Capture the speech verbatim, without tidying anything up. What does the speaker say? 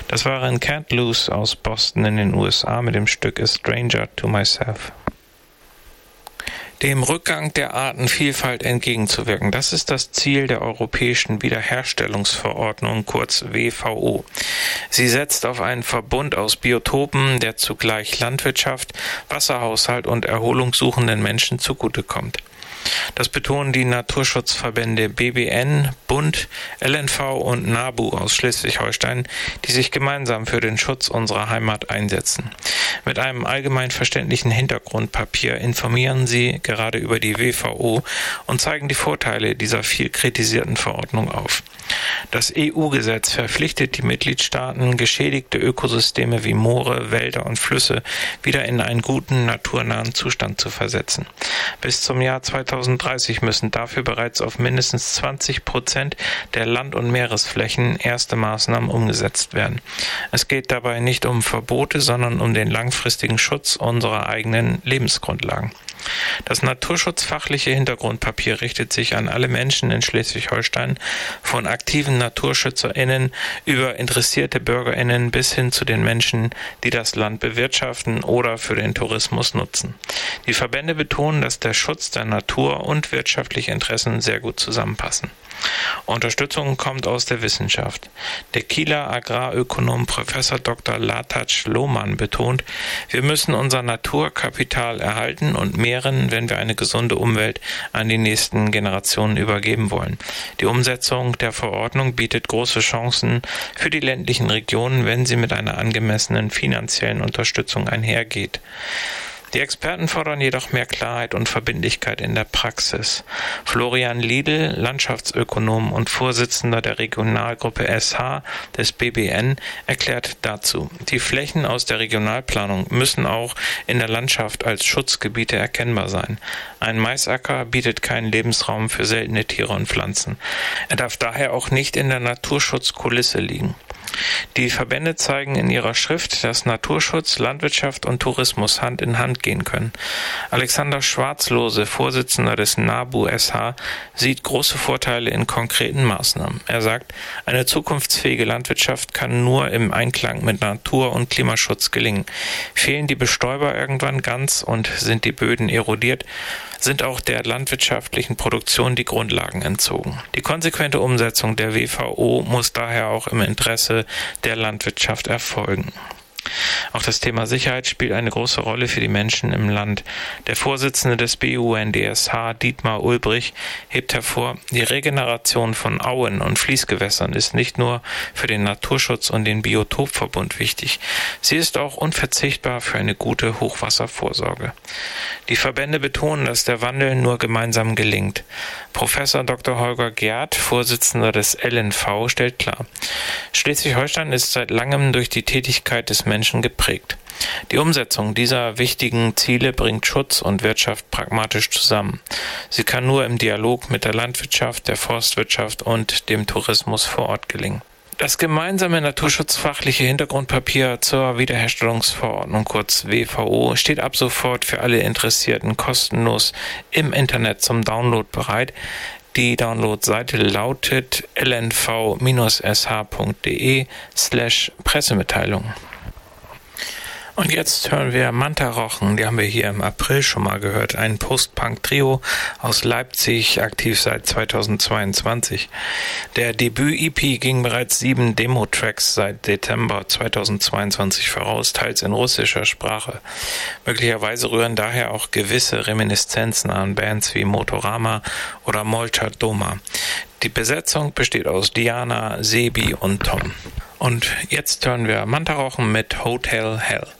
Das waren Can't Lose aus Boston in den U S A mit dem Stück A Stranger to Myself. Dem Rückgang der Artenvielfalt entgegenzuwirken, das ist das Ziel der Europäischen Wiederherstellungsverordnung, kurz W V O. Sie setzt auf einen Verbund aus Biotopen, der zugleich Landwirtschaft, Wasserhaushalt und erholungssuchenden Menschen zugutekommt. Das betonen die Naturschutzverbände B B N, Bund, L N V und NABU aus Schleswig-Holstein, die sich gemeinsam für den Schutz unserer Heimat einsetzen. Mit einem allgemein verständlichen Hintergrundpapier informieren sie gerade über die W V O und zeigen die Vorteile dieser viel kritisierten Verordnung auf. Das E U-Gesetz verpflichtet die Mitgliedstaaten, geschädigte Ökosysteme wie Moore, Wälder und Flüsse wieder in einen guten, naturnahen Zustand zu versetzen. Bis zum Jahr zweitausenddreißig müssen dafür bereits auf mindestens zwanzig Prozent der Land- und Meeresflächen erste Maßnahmen umgesetzt werden. Es geht dabei nicht um Verbote, sondern um den langfristigen Schutz unserer eigenen Lebensgrundlagen. Das naturschutzfachliche Hintergrundpapier richtet sich an alle Menschen in Schleswig-Holstein, von aktiven NaturschützerInnen über interessierte BürgerInnen bis hin zu den Menschen, die das Land bewirtschaften oder für den Tourismus nutzen. Die Verbände betonen, dass der Schutz der Natur und wirtschaftliche Interessen sehr gut zusammenpassen. Unterstützung kommt aus der Wissenschaft. Der Kieler Agrarökonom Professor Doktor Latac Lohmann betont, wir müssen unser Naturkapital erhalten und mehren, wenn wir eine gesunde Umwelt an die nächsten Generationen übergeben wollen. Die Umsetzung der Verordnung bietet große Chancen für die ländlichen Regionen, wenn sie mit einer angemessenen finanziellen Unterstützung einhergeht. Die Experten fordern jedoch mehr Klarheit und Verbindlichkeit in der Praxis. Florian Liedl, Landschaftsökonom und Vorsitzender der Regionalgruppe S H des B B N, erklärt dazu, die Flächen aus der Regionalplanung müssen auch in der Landschaft als Schutzgebiete erkennbar sein. Ein Maisacker bietet keinen Lebensraum für seltene Tiere und Pflanzen. Er darf daher auch nicht in der Naturschutzkulisse liegen. Die Verbände zeigen in ihrer Schrift, dass Naturschutz, Landwirtschaft und Tourismus Hand in Hand gehen können. Alexander Schwarzlose, Vorsitzender des NABU S H, sieht große Vorteile in konkreten Maßnahmen. Er sagt, eine zukunftsfähige Landwirtschaft kann nur im Einklang mit Natur- und Klimaschutz gelingen. Fehlen die Bestäuber irgendwann ganz und sind die Böden erodiert, sind auch der landwirtschaftlichen Produktion die Grundlagen entzogen. Die konsequente Umsetzung der W V O muss daher auch im Interesse der Landwirtschaft erfolgen. Auch das Thema Sicherheit spielt eine große Rolle für die Menschen im Land. Der Vorsitzende des B U N D S H, Dietmar Ulbrich, hebt hervor, die Regeneration von Auen und Fließgewässern ist nicht nur für den Naturschutz und den Biotopverbund wichtig, sie ist auch unverzichtbar für eine gute Hochwasservorsorge. Die Verbände betonen, dass der Wandel nur gemeinsam gelingt. Professor Doktor Holger Gerth, Vorsitzender des L N V, stellt klar, Schleswig-Holstein ist seit langem durch die Tätigkeit des Menschen geprägt. Die Umsetzung dieser wichtigen Ziele bringt Schutz und Wirtschaft pragmatisch zusammen. Sie kann nur im Dialog mit der Landwirtschaft, der Forstwirtschaft und dem Tourismus vor Ort gelingen. Das gemeinsame naturschutzfachliche Hintergrundpapier zur Wiederherstellungsverordnung, kurz W V O, steht ab sofort für alle Interessierten kostenlos im Internet zum Download bereit. Die Downloadseite lautet l n v s h punkt d e slash Pressemitteilung. Und jetzt hören wir Manta Rochen, die haben wir hier im April schon mal gehört, ein Post-Punk-Trio aus Leipzig, aktiv seit zweitausendzweiundzwanzig. Der Debüt-E P ging bereits sieben Demo-Tracks seit Dezember zweitausendzweiundzwanzig voraus, teils in russischer Sprache. Möglicherweise rühren daher auch gewisse Reminiszenzen an Bands wie Motorama oder Molcha Doma. Die Besetzung besteht aus Diana, Sebi und Tom. Und jetzt hören wir Manta Rochen mit Hotel Hell.